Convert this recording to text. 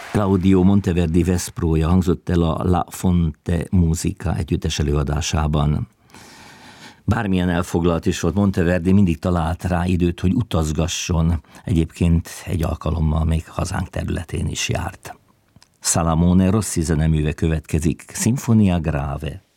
Claudio Monteverdi Veszprója hangzott el a La Fonte Musica együttes előadásában. Bármilyen elfoglalt is volt Monteverdi, mindig talált rá időt, hogy utazgasson. Egyébként egy alkalommal még hazánk területén is járt. Salamone Rossi zeneműve következik, Sinfonia Grave.